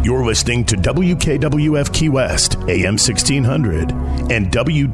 You're listening to WKWF Key West, AM 1600, and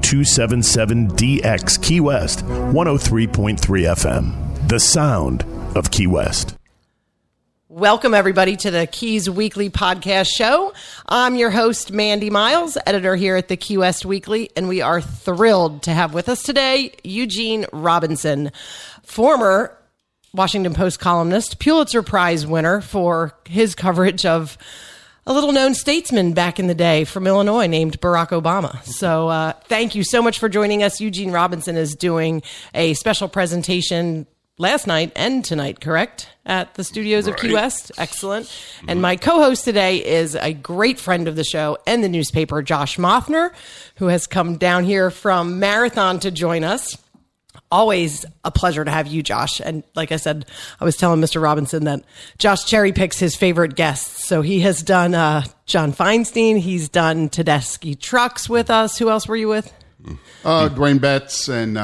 W277DX Key West, 103.3 FM. The sound of Key West. Welcome, everybody, to the Keys Weekly podcast show. I'm your host, Mandy Miles, editor here at the Key West Weekly, and we are thrilled to have with us today Eugene Robinson, former Washington Post columnist, Pulitzer Prize winner for his coverage of a little-known statesman back in the day from Illinois named Barack Obama. So thank you so much for joining us. Eugene Robinson is doing a special presentation last night and tonight, correct? At the studios of Key West. Excellent. And my co-host today is a great friend of the show and the newspaper, Josh Mothner, who has come down here from Marathon to join us. Always a pleasure to have you, Josh. And like I said, I was telling Mr. Robinson that Josh cherry picks his favorite guests. So he has done John Feinstein. He's done Tedeschi Trucks with us. Who else were you with? Dwayne Betts and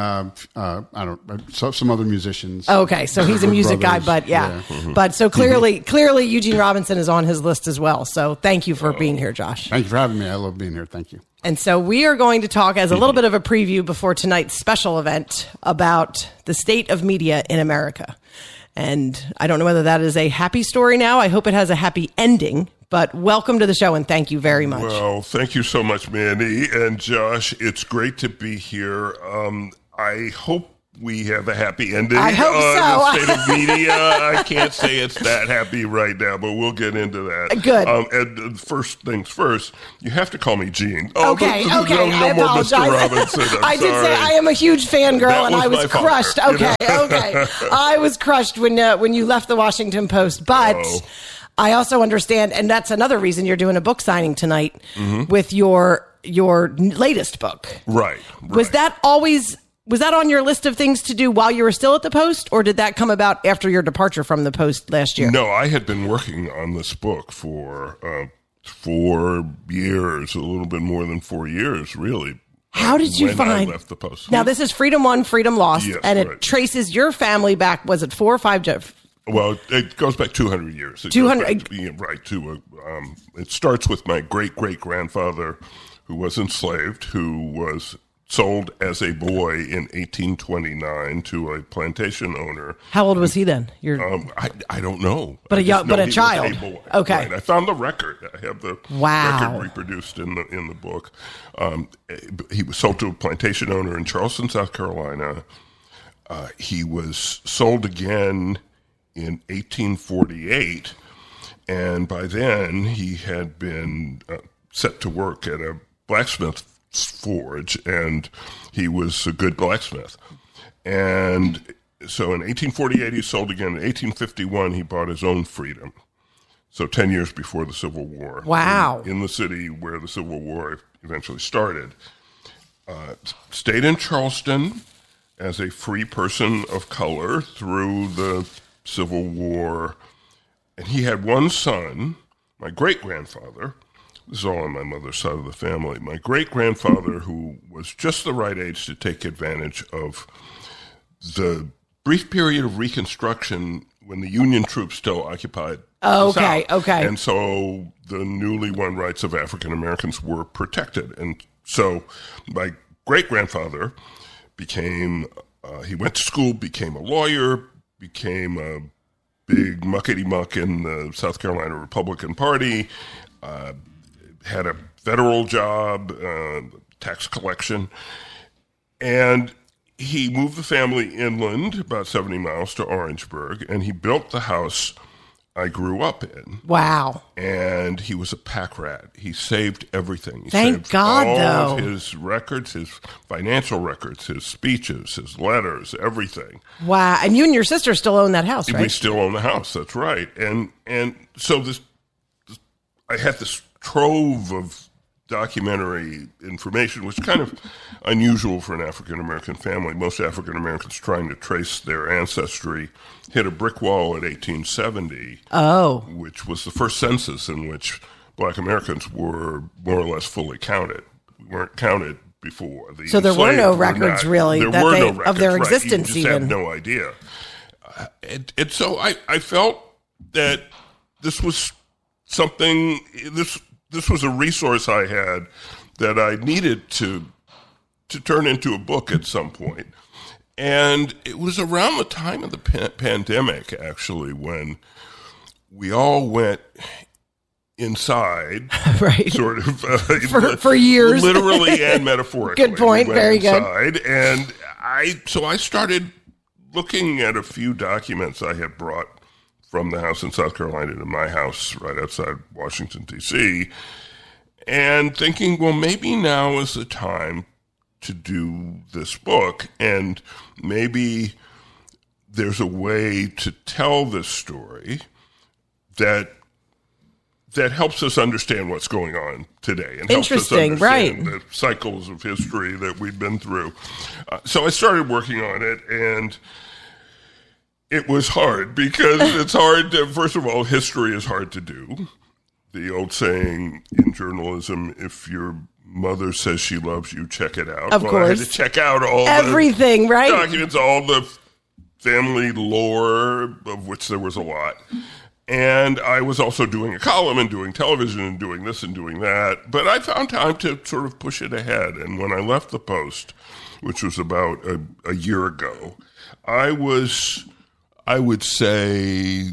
some other musicians. Okay, so he's a music guy, but yeah. But so clearly Eugene Robinson is on his list as well. So thank you for being here, Josh. Thank you for having me. I love being here. Thank you. And so we are going to talk as a little bit of a preview before tonight's special event about the state of media in America. And I don't know whether that is a happy story now. I hope it has a happy ending. But welcome to the show, and thank you very much. Well, thank you so much, Mandy and Josh. It's great to be here. I hope we have a happy ending. I hope so. The state of media. I can't say it's that happy right now, but we'll get into that. Good. And first things first, you have to call me Gene. Okay. No I more apologize. Mr. Robinson. I did say I am a huge fangirl, and I was crushed. Okay. I was crushed when you left the Washington Post, but I also understand, and that's another reason you're doing a book signing tonight with your latest book. Right. Was that on your list of things to do while you were still at the Post, or did that come about after your departure from the Post last year? No, I had been working on this book for 4 years, a little bit more than 4 years, really. How did you find? I left the Post. Now, this is Freedom Won, Freedom Lost, yes, and it traces your family back. Was it 4 or 5? Well, it goes back 200 years. 200, right? It starts with my great-great-grandfather, who was enslaved, who was sold as a boy in 1829 to a plantation owner. How old was he then? I don't know. But a child. Was a boy. Okay. Right. I found the record. I have the record reproduced in the book. He was sold to a plantation owner in Charleston, South Carolina. He was sold again in 1848, and by then he had been set to work at a blacksmith's forge, and he was a good blacksmith. And so in 1848 he sold again. In 1851 he bought his own freedom. So 10 years before the Civil War. Wow. In the city where the Civil War eventually started. Stayed in Charleston as a free person of color through the Civil War, and he had one son, my great-grandfather. This is all on my mother's side of the family. My great-grandfather, who was just the right age to take advantage of the brief period of Reconstruction when the Union troops still occupied the South. Okay. And so the newly won rights of African Americans were protected. And so my great-grandfather became, he went to school, became a lawyer, became a big muckety-muck in the South Carolina Republican Party, had a federal job, tax collection, and he moved the family inland about 70 miles to Orangeburg, and he built the house I grew up in. Wow. And he was a pack rat. He saved everything. He Thank saved God, all though. of his records, his financial records, his speeches, his letters, everything. Wow. And you and your sister still own that house, right? We still own the house. That's right. And so I had this trove of documentary information, which is kind of unusual for an African-American family. Most African-Americans trying to trace their ancestry hit a brick wall at 1870, which was the first census in which Black Americans were more or less fully counted. We weren't counted before. So there were no records, really, there were no records, of their right. existence, you just even. have no idea. And so I felt that this was something. This was a resource I had that I needed to turn into a book at some point. And it was around the time of the pandemic, actually, when we all went inside, right? Sort of for years, literally and metaphorically. Good point. Very inside, good. And I started looking at a few documents I had brought from the house in South Carolina to my house right outside Washington, D.C., and thinking, well, maybe now is the time to do this book, and maybe there's a way to tell this story that helps us understand what's going on today and helps us understand the cycles of history that we've been through. So I started working on it, and it was hard because it's hard to, first of all, history is hard to do. The old saying in journalism, if your mother says she loves you, check it out. Of course. I had to check out everything, the right? documents, all the family lore, of which there was a lot. And I was also doing a column and doing television and doing this and doing that. But I found time to sort of push it ahead. And when I left the Post, which was about a year ago, I would say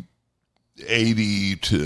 80 to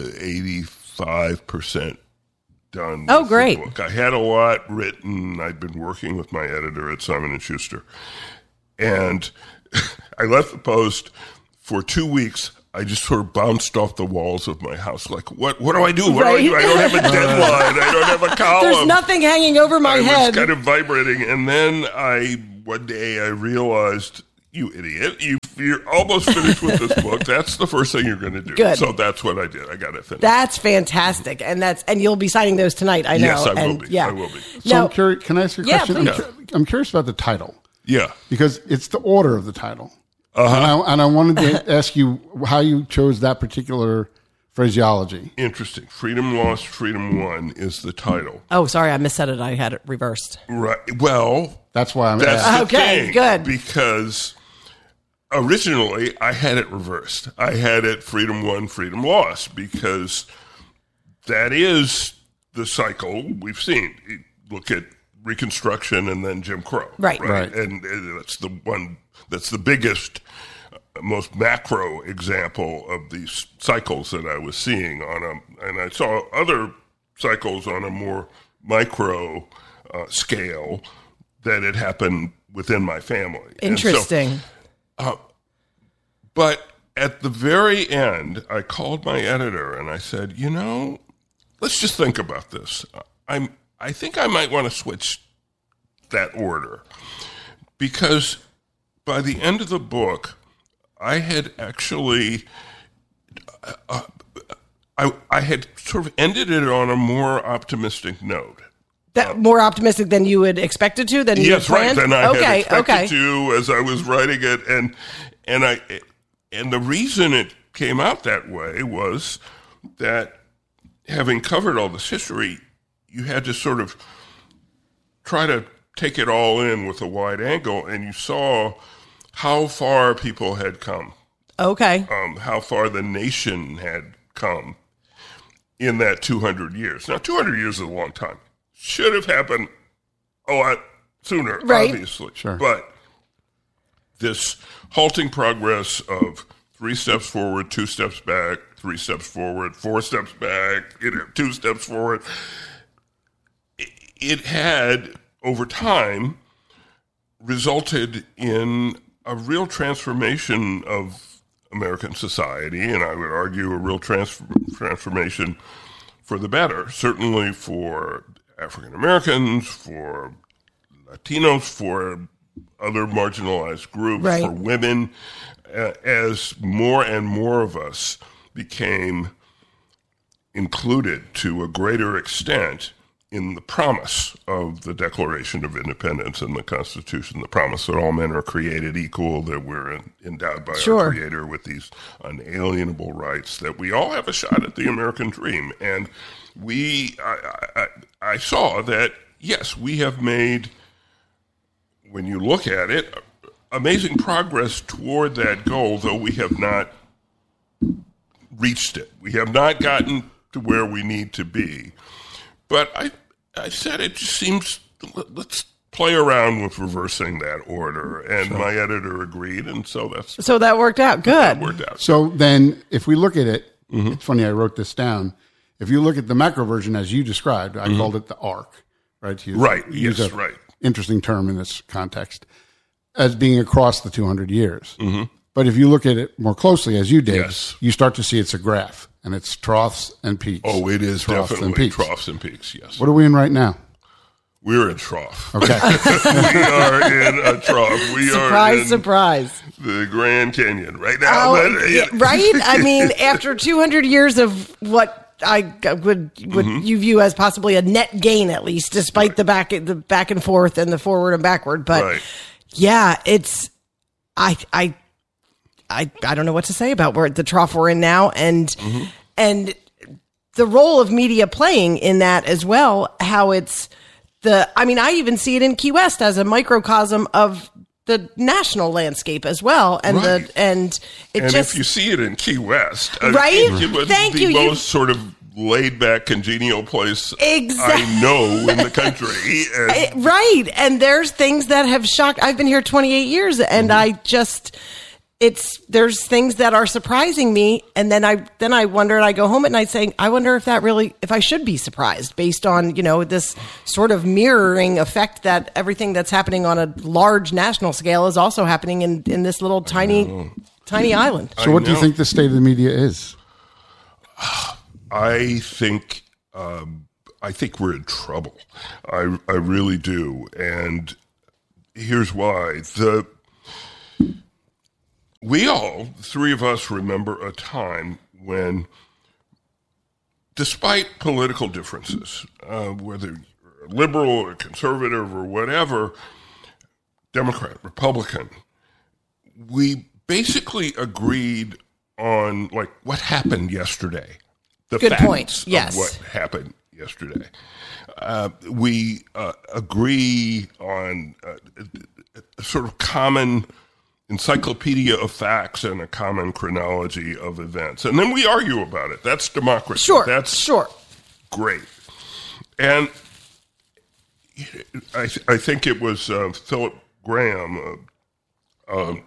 85% done. Oh, great. The book. I had a lot written. I'd been working with my editor at Simon & Schuster. And I left the Post for 2 weeks. I just sort of bounced off the walls of my house. Like, what do I do? What do I do? I don't have a deadline. I don't have a column. There's nothing hanging over my head. I was kind of vibrating. And then one day I realized, you idiot, you're almost finished with this book. That's the first thing you're going to do. Good. So that's what I did. I got it finished. That's fantastic. And you'll be signing those tonight, I know. Yes, I will be. Yeah. I will be. So I'm curious, can I ask you a question? Please. I'm curious about the title. Yeah. Because it's the order of the title. Uh-huh. And I wanted to ask you how you chose that particular phraseology. Interesting. Freedom Lost, Freedom Won is the title. Oh, sorry, I missaid it. I had it reversed. Right. Well, that's why I'm that's asking. the Okay, thing, good. Because originally I had it reversed. I had it Freedom Won, Freedom Lost, because that is the cycle we've seen. You look at Reconstruction and then Jim Crow. Right. And that's the one that's the biggest, most macro example of these cycles that I was seeing and I saw other cycles on a more micro scale that had happened within my family. Interesting. But at the very end, I called my editor and I said, let's just think about this. I think I might want to switch that order, because by the end of the book, I had actually, I had sort of ended it on a more optimistic note. More optimistic than you had expected to? Than you had planned? Yes, right. Than I had expected to as I was writing it. And the reason it came out that way was that having covered all this history, you had to sort of try to take it all in with a wide angle, and you saw how far people had come. Okay. How far the nation had come in that 200 years. Now, 200 years is a long time. Should have happened a lot sooner, right. Obviously. Sure. But this halting progress of 3 steps forward, 2 steps back, 3 steps forward, 4 steps back, 2 steps forward, it had, over time, resulted in a real transformation of American society, and I would argue a real transformation for the better, certainly for African Americans, for Latinos, for other marginalized groups, right. For women, as more and more of us became included to a greater extent in the promise of the Declaration of Independence and the Constitution, the promise that all men are created equal, that we're endowed by sure. our Creator with these unalienable rights, that we all have a shot at the American dream. And I saw that, yes, we have made, when you look at it, amazing progress toward that goal, though we have not reached it. We have not gotten to where we need to be. But I said it just seems, let's play around with reversing that order. And my editor agreed, and so that worked out good. That worked out. So then if we look at it, it's funny, I wrote this down. If you look at the macro version as you described, I called it the arc, right? Use a interesting term in this context, as being across the 200 years. But if you look at it more closely, as you did, you start to see it's a graph, and it's troughs and peaks. Oh, it is definitely troughs and peaks, yes. What are we in right now? We're in trough. Okay. We are in a trough. We are in surprise. The Grand Canyon right now. Right? I mean, after 200 years of what I would you view as possibly a net gain, at least, despite the back and forth and the forward and backward. But it's I don't know what to say about where the trough we're in now, and the role of media playing in that as well. How it's I even see it in Key West as a microcosm of the national landscape as well, and if you see it in Key West, right? It was the most sort of laid back, congenial place I know in the country. Right, and there's things that have shocked. I've been here 28 years, and there's things that are surprising me, and then I wonder, and I go home at night saying, I wonder if I should be surprised based on this sort of mirroring effect that everything that's happening on a large national scale is also happening in this little tiny island. So what do you think the state of the media is? I think we're in trouble. I really do, and here's why. The three of us, remember a time when, despite political differences, whether you're liberal or conservative or whatever, Democrat, Republican, we basically agreed on what happened yesterday. The Good facts point. Yes. Of what happened yesterday. We agree on a sort of common encyclopedia of facts and a common chronology of events. And then we argue about it. That's democracy. Sure. That's great. And I think it was Philip Graham, who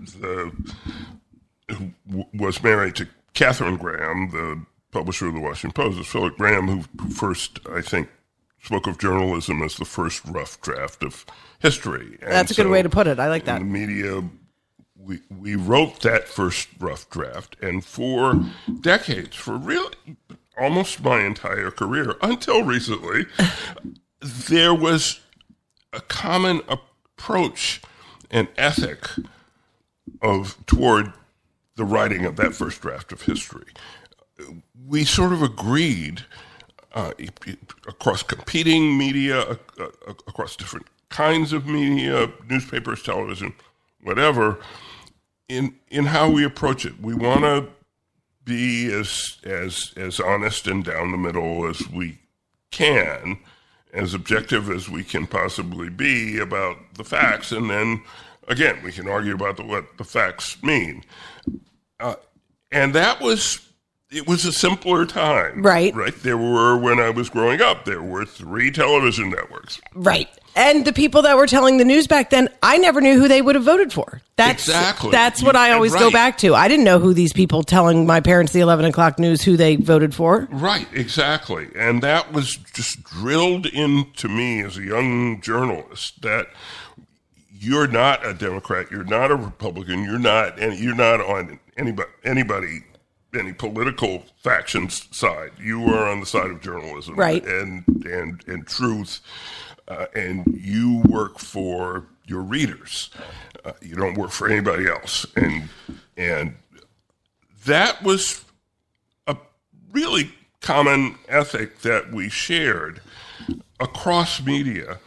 was married to Katharine Graham, the publisher of the Washington Post. It's Philip Graham who first, I think, spoke of journalism as the first rough draft of history. And that's a good way to put it. I like that. In the media, we wrote that first rough draft, and for decades, for really almost my entire career, until recently, there was a common approach and ethic toward the writing of that first draft of history. We sort of agreed across competing media, across different kinds of media, newspapers, television, whatever, in how we approach it. We want to be as honest and down the middle as we can, as objective as we can possibly be about the facts, and then again we can argue about what the facts mean. And it was a simpler time, right? There were, when I was growing up, there were 3 television networks, right? And the people that were telling the news back then, I never knew who they would have voted for. Exactly. That's what I always go back to. I didn't know who these people telling my parents the 11 o'clock news, who they voted for. Right, exactly. And that was just drilled into me as a young journalist, that you're not a Democrat, you're not a Republican, you're not on any political faction's side. You are on the side of journalism, right? And truth. And you work for your readers. You don't work for anybody else. And that was a really common ethic that we shared across media.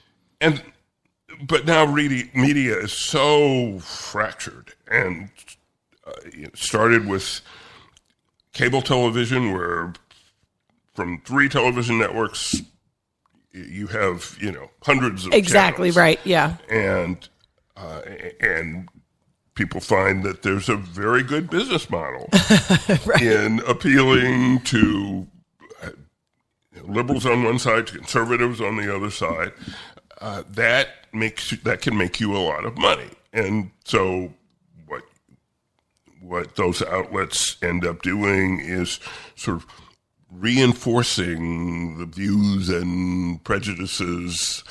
But now media is so fractured, and it started with cable television, where from 3 television networks, you have, hundreds of exactly channels. Right, yeah. And people find that there's a very good business model right. in appealing to liberals on one side, conservatives on the other side, that can make you a lot of money. And so what those outlets end up doing is sort of reinforcing the views and prejudices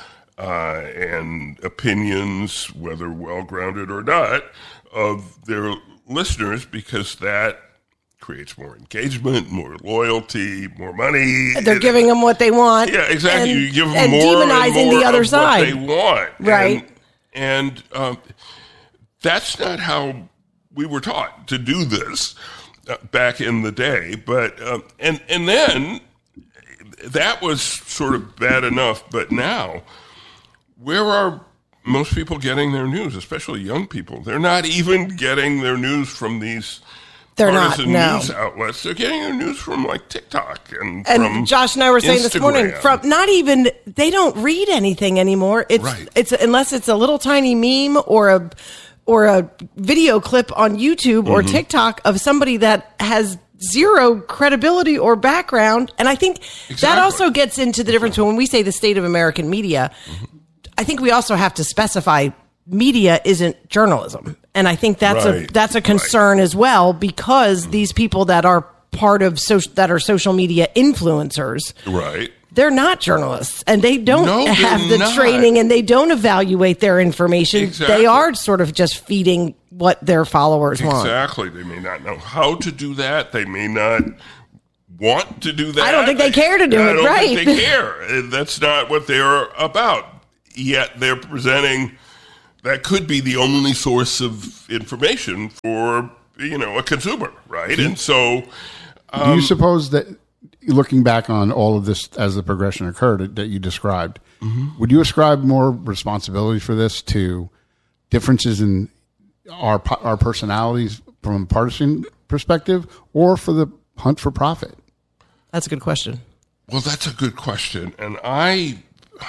and opinions, whether well-grounded or not, of their listeners, because that creates more engagement, more loyalty, more money. They're giving them what they want. Yeah, exactly. And, you give them and more demonizing and more the other of side. What they want. Right. And that's not how we were taught to do this back in the day. But and then that was sort of bad enough. But now, where are most people getting their news, especially young people? They're not even getting their news from these partisan news outlets. They're getting their news from like TikTok and from Josh and I were saying Instagram. This morning, from not even, they don't read anything anymore. It's unless it's a little tiny meme or a video clip on YouTube or TikTok of somebody that has zero credibility or background. And I think that also gets into the difference when we say the state of American media. I think we also have to specify media isn't journalism. And I think that's a concern as well, because these people that are part of social media influencers, they're not journalists, and they don't have the training, and they don't evaluate their information. Exactly. They are sort of just feeding what their followers want. Exactly. They may not know how to do that. They may not want to do that. I don't think they care to do it. I don't think they care. That's not what they're about. Yet they're presenting that could be the only source of information for, a consumer, right? And so... do you suppose that, looking back on all of this as the progression occurred that you described, would you ascribe more responsibility for this to differences in our personalities from a partisan perspective, or for the hunt for profit? That's a good question. Well, that's a good question. And I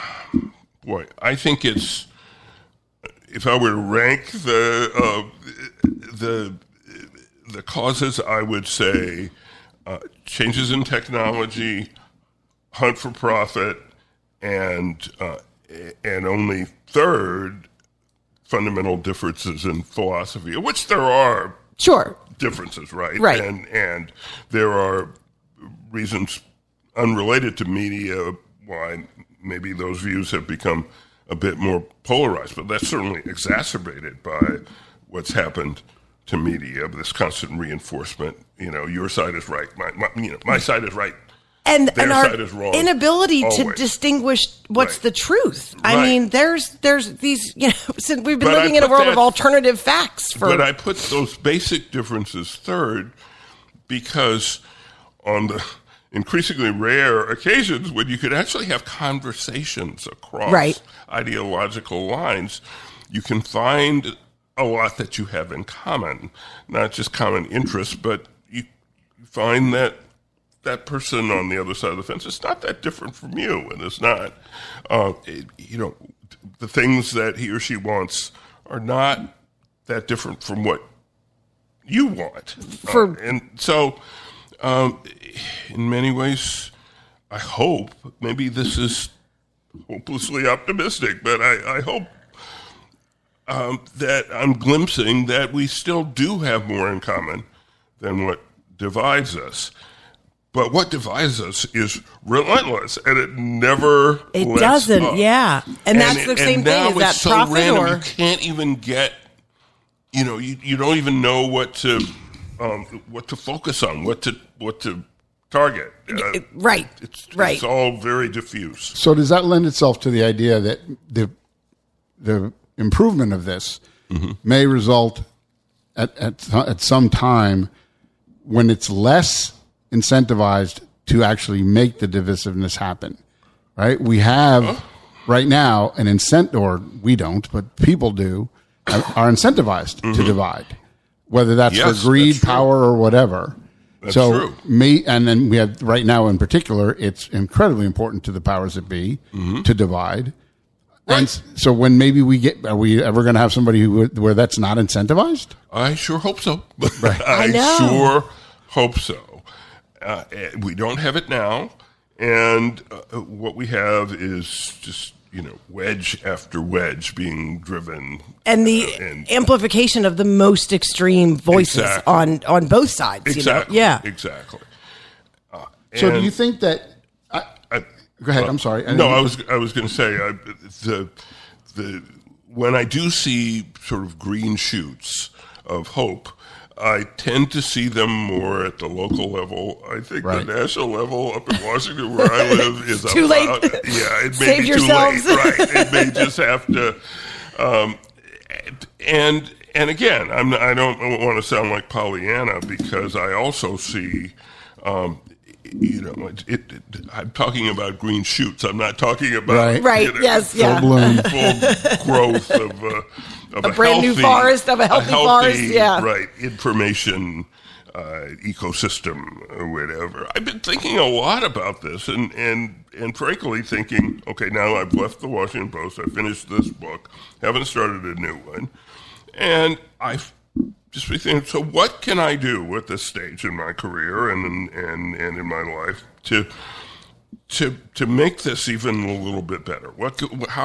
think it's... If I were to rank the causes, I would say changes in technology, hunt for profit, and only third, fundamental differences in philosophy, of which there are differences, right? And there are reasons unrelated to media why maybe those views have become a bit more polarized, but that's certainly exacerbated by what's happened to media, this constant reinforcement. Your side is right, my side is right, and their our side is wrong. Inability always. To distinguish what's the truth. I mean, there's these. Since we've been living in a world of alternative facts. But I put those basic differences third, because on the increasingly rare occasions when you could actually have conversations across ideological lines, you can find a lot that you have in common, not just common interests, but you find that person on the other side of the fence is not that different from you, and it's not, the things that he or she wants are not that different from what you want. And so, in many ways, I hope, maybe this is hopelessly optimistic, but I hope that I'm glimpsing that we still do have more in common than what divides us. But what divides us is relentless, and it never lets up. And that's the same thing. Is that so profit random, or you can't even get, you don't even know what to focus on, what to target. It's all very diffuse. So does that lend itself to the idea that the improvement of this may result at some time when it's less incentivized to actually make the divisiveness happen, right? We have right now an incentive, or we don't, but people do, are incentivized to divide, whether that's for greed, power, or whatever. That's true. And then we have right now in particular, it's incredibly important to the powers that be to divide. Right. And so when maybe are we ever going to have somebody where that's not incentivized? I sure hope so. Right. I know. Sure hope so. We don't have it now, And what we have is just, wedge after wedge being driven. And the amplification of the most extreme voices on both sides. Exactly. Yeah. Exactly. So do you think that... go ahead. I'm sorry. I was going to say when I do see sort of green shoots of hope, I tend to see them more at the local level. I think the national level up in Washington, where I live, is too late. Yeah, it may Save be yourselves. too late. Right, it may just have to. And again, I don't want to sound like Pollyanna, because I also see. I'm talking about green shoots. I'm not talking about full bloom, full growth of a brand new forest, of a healthy forest. Yeah, right. Information ecosystem or whatever. I've been thinking a lot about this, and frankly thinking, okay, now I've left the Washington Post. I finished this book. Haven't started a new one, and I've just be thinking, so what can I do at this stage in my career and in my life to make this even a little bit better? What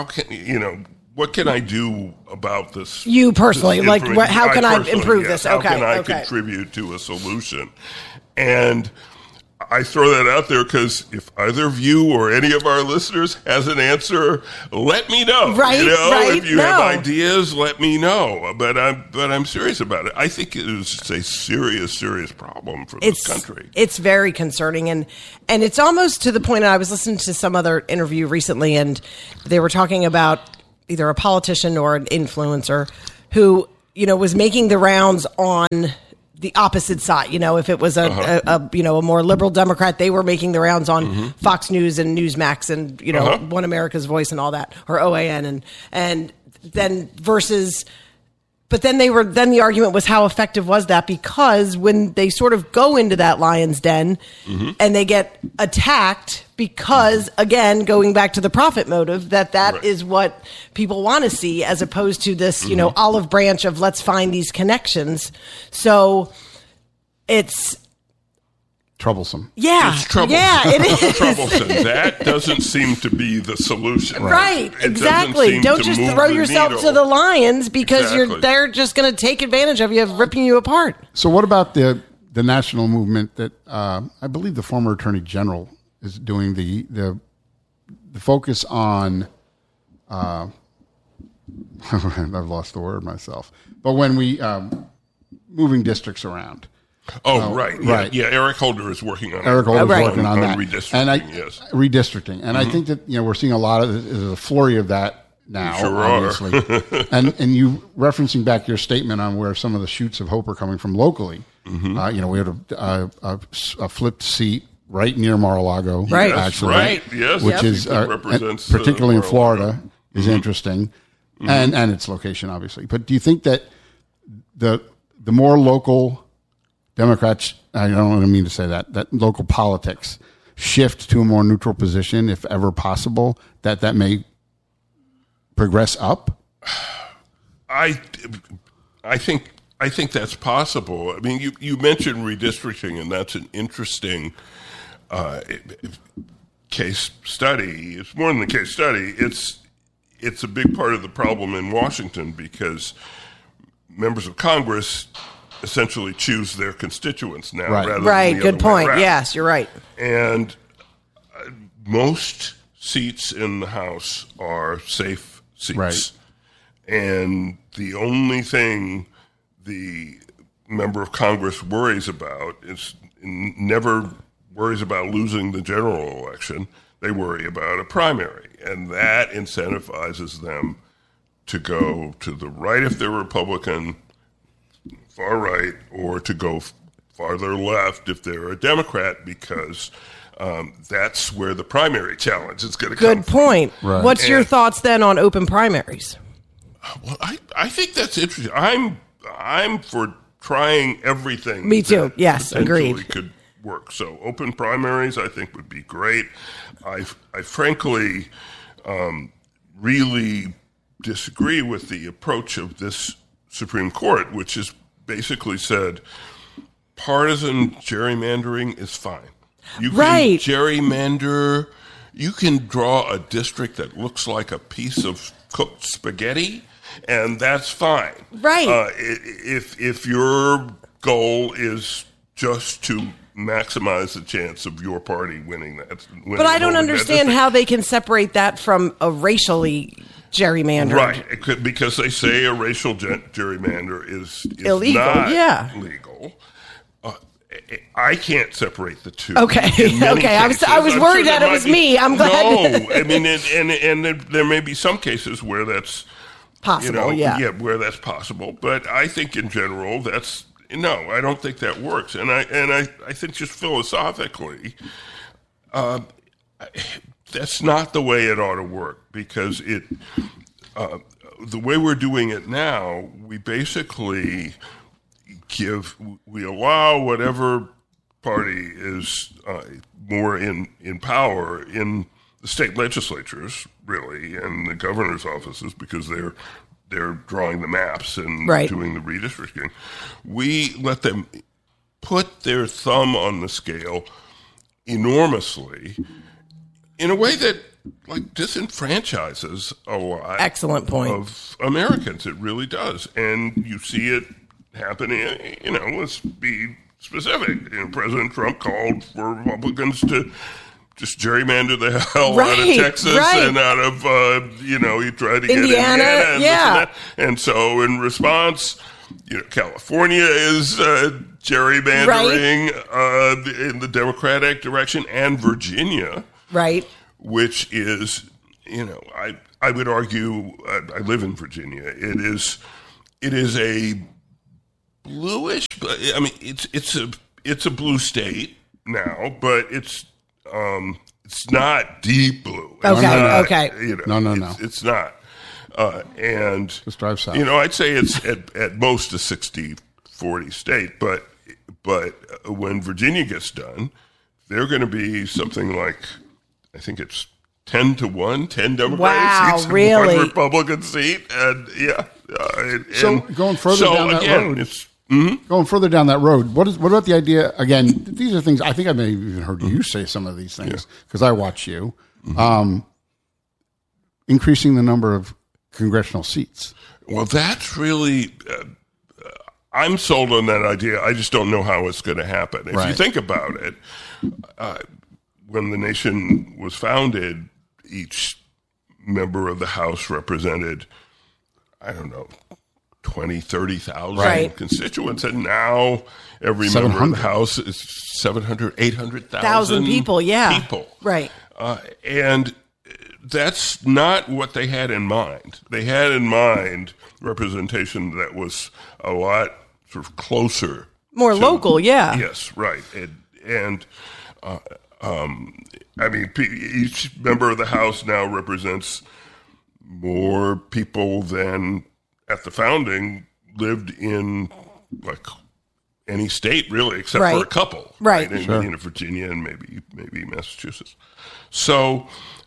can I do about this? You personally, how can I improve this? How can I contribute to a solution? And I throw that out there because if either of you or any of our listeners has an answer, let me know. Right, if you have ideas, let me know. But I'm serious about it. I think it is a serious problem for this country. It's very concerning, and it's almost to the point. I was listening to some other interview recently, and they were talking about either a politician or an influencer who was making the rounds on the opposite side. If it was a more liberal Democrat, they were making the rounds on Fox News and Newsmax and One America's Voice and all that, or OAN, and then versus. But then the argument was, how effective was that? Because when they sort of go into that lion's den and they get attacked, because again, going back to the profit motive, that is what people want to see, as opposed to this, olive branch of let's find these connections. So it's troublesome. Yeah. It's troublesome. Yeah, it is. Troublesome. That doesn't seem to be the solution. Right. Exactly. Don't just throw yourself to the lions, because they're just going to take advantage of you, ripping you apart. So what about the national movement that I believe the former Attorney General is doing, the focus on I've lost the word myself. But when we moving districts around. Oh, right. Yeah, Eric Holder is working on working on that. Redistricting, redistricting. And I think that, we're seeing a lot of a flurry of that now, sure obviously. and you referencing back your statement on where some of the shoots of hope are coming from locally. We had a flipped seat right near Mar-a-Lago, actually. Right, yes. Which is, represents, particularly in Florida, is interesting. And its location, obviously. But do you think that the more local Democrats, I don't mean to say that local politics shift to a more neutral position, if ever possible, that may progress up? I think that's possible. I mean, you mentioned redistricting, and that's an interesting case study. It's more than a case study. It's a big part of the problem in Washington, because members of Congress essentially choose their constituents now. Rather than the Good point. around. Yes, you're right. And most seats in the House are safe seats. Right. And the only thing the member of Congress worries about is never worries about losing the general election. They worry about a primary. And that incentivizes them to go to the right if they're Republican, far right, or to go farther left if they're a Democrat, because that's where the primary challenge is going to come. Good point. Right. What's your thoughts then on open primaries? Well, I think that's interesting. I'm for trying everything. Me too. Yes, agreed. Could work. So open primaries, I think, would be great. I frankly really disagree with the approach of this Supreme Court, which has basically said partisan gerrymandering is fine. You can gerrymander. You can draw a district that looks like a piece of cooked spaghetti, and that's fine. Right. If your goal is just to maximize the chance of your party winning that. But I don't understand how they can separate that from a racially gerrymandered. Right, because they say a racial gerrymander is illegal. Not legal. I can't separate the two. Okay. I was worried that it was me. I'm glad. No, I mean, and there may be some cases where that's possible. Where that's possible. But I think in general, I don't think that works. And I think just philosophically, that's not the way it ought to work, because the way we're doing it now, we basically we allow whatever party is more in power in the state legislatures, really, and the governor's offices, because they're drawing the maps and doing the redistricting. We let them put their thumb on the scale enormously in a way that disenfranchises a lot of Americans. It really does. And you see it happening, let's be specific. President Trump called for Republicans to just gerrymander the hell out of Texas and out of, he tried to get Indiana. And so in response, California is gerrymandering in the Democratic direction, and Virginia. Right. Which is, I would argue, I live in Virginia. It is a bluish, but I mean, it's a blue state now, but it's not deep blue. Okay. No. It's not. And just drive south. I'd say it's at most a 60-40 state, but when Virginia gets done, they're going to be something like, I think it's 10-1, 10 Democratic seats, really? 1 Republican seat, and going further down that road. Going further down that road, what about the idea? Again, these are things I think I may have even heard you say some of these things, because I watch you. Increasing the number of congressional seats. Well, that's really. I'm sold on that idea. I just don't know how it's going to happen. If you think about it, when the nation was founded, each member of the House represented, 20, 30,000 constituents. And now every member of the House is 700, 800,000 people. Yeah. Right. And that's not what they had in mind. They had in mind representation that was a lot sort of closer. More local, yeah. Yes, right. And each member of the House now represents more people than at the founding lived in any state, really, except for a couple. Right. In Virginia and maybe Massachusetts. So,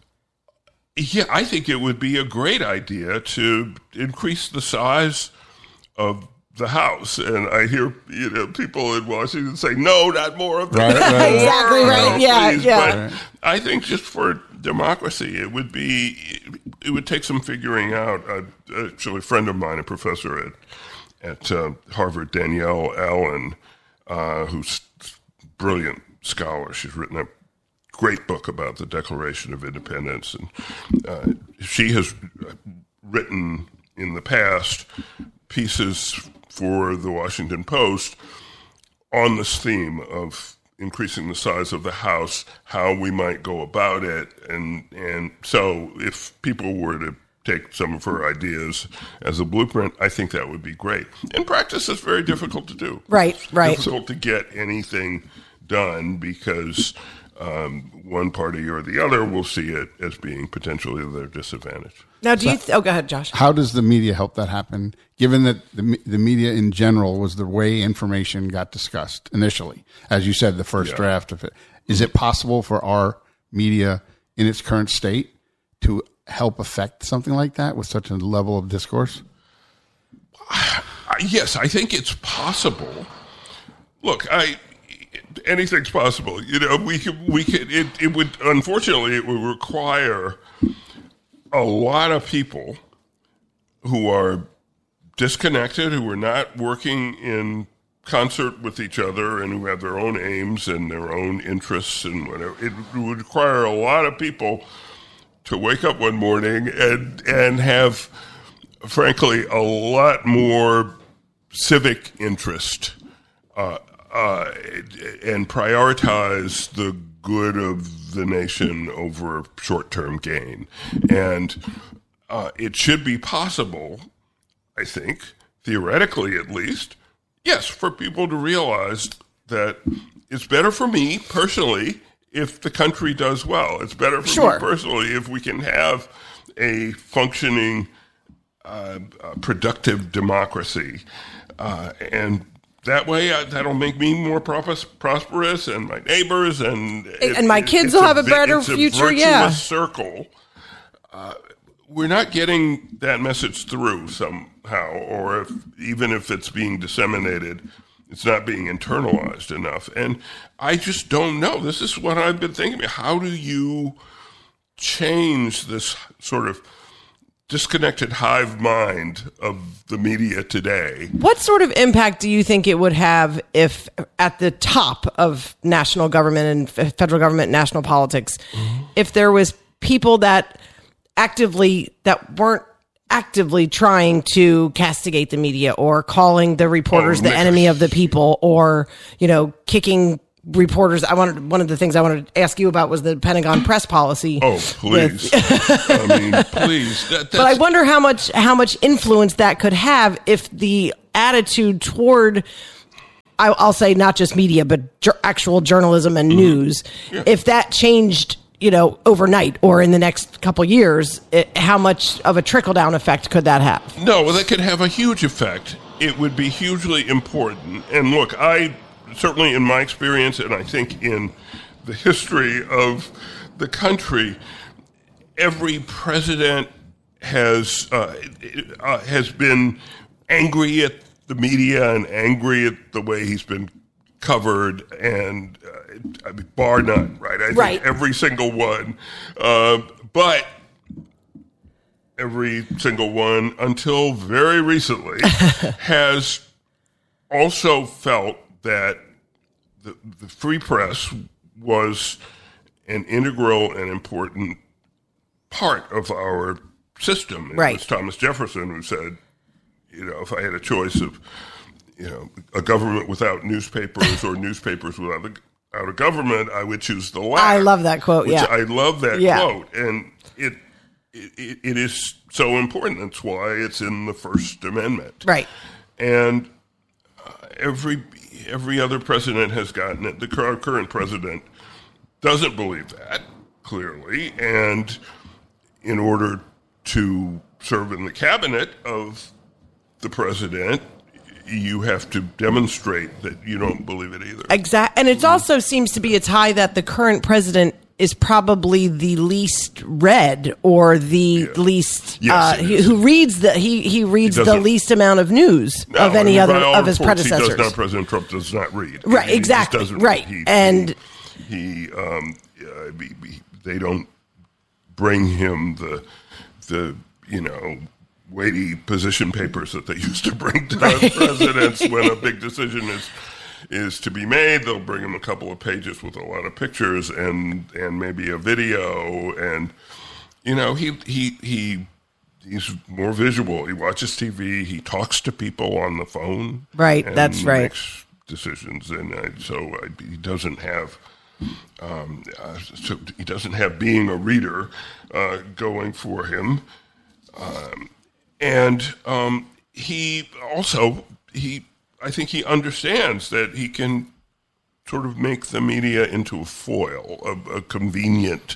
I think it would be a great idea to increase the size of the House. And I hear people in Washington say, no, not more of that. Right. Exactly right. Yeah. But I think just for democracy, it would take some figuring out. Actually, a friend of mine, a professor at Harvard, Danielle Allen, who's a brilliant scholar. She's written a great book about the Declaration of Independence, and she has written in the past pieces for the Washington Post on this theme of increasing the size of the House, how we might go about it, and so if people were to take some of her ideas as a blueprint, I think that would be great. In practice, it's very difficult to do. Right. It's difficult to get anything done because one party or the other will see it as being potentially their disadvantage. Now, go ahead, Josh. How does the media help that happen, given that the media in general was the way information got discussed initially? As you said, the first draft of it. Is it possible for our media in its current state to help affect something like that with such a level of discourse? Yes, I think it's possible. Look, anything's possible. You know, we could. It would, unfortunately, it would require a lot of people who are disconnected, who are not working in concert with each other, and who have their own aims and their own interests and whatever. It would require a lot of people to wake up one morning and have, frankly, a lot more civic interest and prioritize the good of the nation over short-term gain. And it should be possible, I think, theoretically at least, yes, for people to realize that it's better for me personally if the country does well. It's better for me personally if we can have a functioning, productive democracy. And that way, that'll make me more prosperous, and my neighbors, and my kids will have a better future. It's a virtuous circle. We're not getting that message through somehow, or even if it's being disseminated, it's not being internalized enough. And I just don't know. This is what I've been thinking. How do you change this sort of disconnected hive mind of the media today? What sort of impact do you think it would have if at the top of national government and federal government, national politics, if there was people that weren't actively trying to castigate the media or calling the reporters the enemy of the people, or, you know, kicking reporters? One of the things I wanted to ask you about was the Pentagon press policy. Oh, please. I mean, please. But I wonder how much influence that could have if the attitude toward, I'll say not just media, but actual journalism and news, if that changed, you know, overnight or in the next couple years, how much of a trickle-down effect could that have? No, well, that could have a huge effect. It would be hugely important. And look, certainly in my experience, and I think in the history of the country, every president has been angry at the media and angry at the way he's been covered, and I mean, bar none, right? I think every single one, but every single one until very recently has also felt that the free press was an integral and important part of our system. It was Thomas Jefferson who said, you know, if I had a choice of, you know, a government without newspapers or newspapers without a government, I would choose the latter. I love that quote. I love that quote, and it is so important. That's why it's in the First Amendment, right? And every other president has gotten it. The current president doesn't believe that, clearly, and in order to serve in the cabinet of the president, you have to demonstrate that you don't believe it either. Exactly. And it also seems to be a tie that the current president is probably the least read, or the least who reads he reads the least amount of news of any other of his predecessors. He does not. President Trump does not read. Right. Exactly. Right. They don't bring him the you know, weighty position papers that they used to bring to presidents when a big decision is to be made. They'll bring him a couple of pages with a lot of pictures and maybe a video, and you know, he's more visual. He watches TV. He talks to people on the phone. Right, that's right. Makes decisions, and he doesn't have. So he doesn't have being a reader going for him. I think he understands that he can sort of make the media into a foil, a convenient,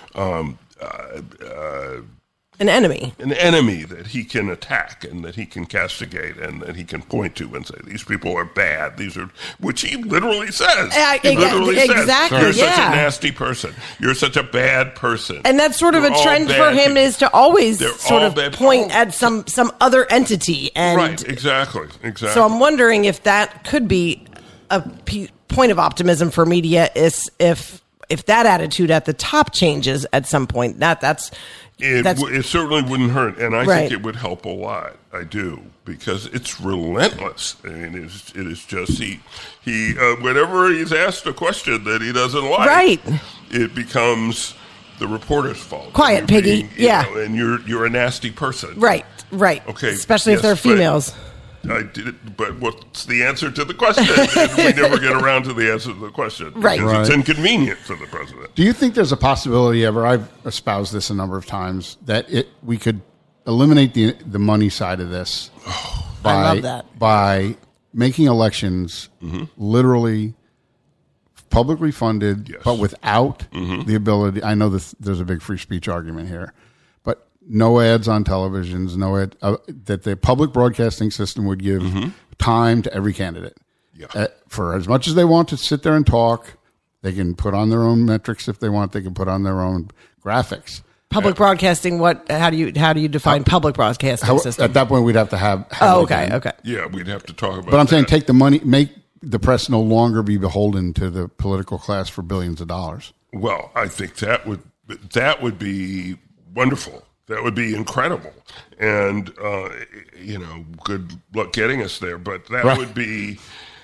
an enemy that he can attack and that he can castigate and that he can point to and say, these people are bad. Which he literally says. Exactly. You're such a nasty person. You're such a bad person. And that's sort of a trend for him, is to always sort of point at some other entity. And right. Exactly. So I'm wondering if that could be point of optimism for media is if that attitude at the top changes at some point. It certainly wouldn't hurt, and I think it would help a lot. I do, because it's relentless. I mean, it is just he whenever he's asked a question that he doesn't like, it becomes the reporter's fault. Quiet, piggy. And you're a nasty person. Right. Okay. Especially if they're females. I did it, but what's the answer to the question? And we never get around to the answer to the question. Because it's inconvenient for the president. Do you think there's a possibility ever, I've espoused this a number of times, that we could eliminate the money side of this I love that. by making elections literally publicly funded, but without the ability, I know there's a big free speech argument here, but no ads on televisions, that the public broadcasting system would give time to every candidate. For as much as they want to sit there and talk, they can put on their own metrics if they want. They can put on their own graphics. Public broadcasting. How do you define public broadcasting system? At that point, we'd have to have. Okay. Yeah, we'd have to talk about. But I'm saying, take the money, make the press no longer be beholden to the political class for billions of dollars. Well, I think that would be wonderful. That would be incredible, and good luck getting us there. But that would be.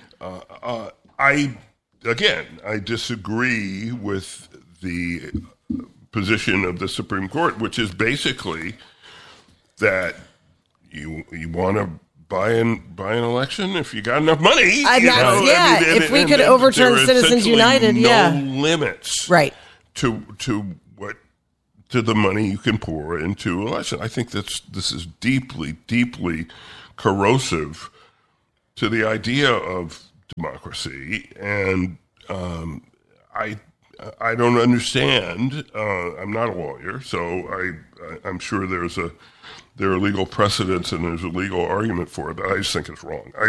I disagree with the position of the Supreme Court, which is basically that you want to buy an election if you got enough money. If we could overturn Citizens United, no limits, to the money you can pour into election. I think this is deeply, deeply corrosive to the idea of democracy, and I don't understand. I'm not a lawyer, so I'm sure there are legal precedents and there's a legal argument for it, but I just think it's wrong.